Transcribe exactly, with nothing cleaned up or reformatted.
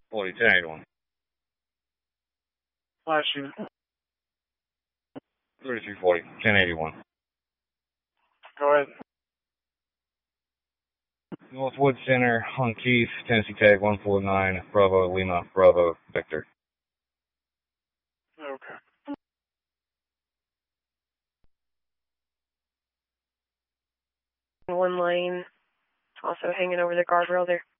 forty, ten eighty-one. Last unit. thirty-three forty, ten eighty-one. Go ahead. Northwood Center on Keith, Tennessee Tech, one four nine, Bravo, Lima, Bravo, Victor. Okay. One lane, also hanging over the guardrail there.